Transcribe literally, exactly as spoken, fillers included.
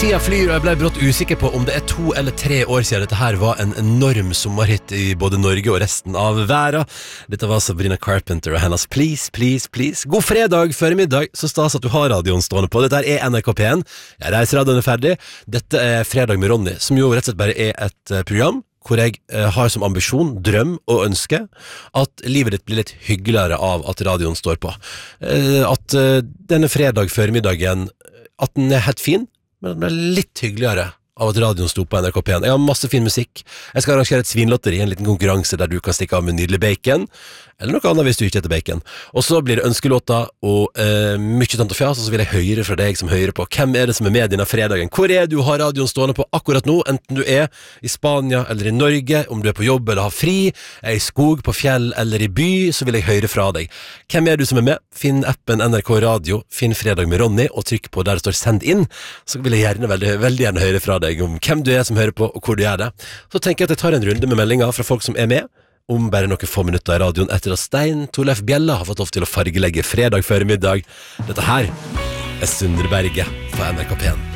Tida flyr, og jeg ble brått usikker på om det er to eller tre år siden dette her var en enorm sommerhit i både Norge og resten av verden. Dette var Sabrina Carpenter og hennes Please, Please, Please. God fredag, før middag, så stas at du har radioen stående på. Dette er N R K P en. Jeg reiser radioen er ferdig. Dette er Fredag med Ronny, som jo rett og slett bare er et program hvor jeg eh, har som ambisjon, drøm og ønske at livet ditt blir litt hyggeligere av at radioen står på. Eh, at eh, denne fredag før middagen, at den er helt fin, men at den er litt hyggeligere av at radioen sto på N R K P en. Jeg har masse fin musikk. Jeg skal arrangere et svinlotteri, en liten konkurranse der du kan stikke av med nydelig bacon, eller noe annet hvis du ikke heter bacon. Og så blir det ønskelåter og eh, mye tant og fjas, og så vil jeg høre fra deg som hører på. Hvem er det som er med denne fredagen? Hvor er du har radioen stående på akkurat nå? Enten du er i Spania eller i Norge, om du er på jobb eller har fri, er i skog, på fjell eller i by, så vil jeg høre fra deg. Hvem er du som er med? Finn appen N R K Radio, finn Fredag med Ronny, og trykk på der det står send inn, så vil jeg gjerne, veldig, veldig gjerne høre fra deg om hvem du er som hører på, og hvor du gjør det. Så tenker jeg at jeg tar en runde med meldinger fra folk som er med, om bare noen få minutter i radioen etter at Stein Torleif Bjella har fått lov til å fargelegge fredag før middag. Dette her er Sundreberget på N R K P en.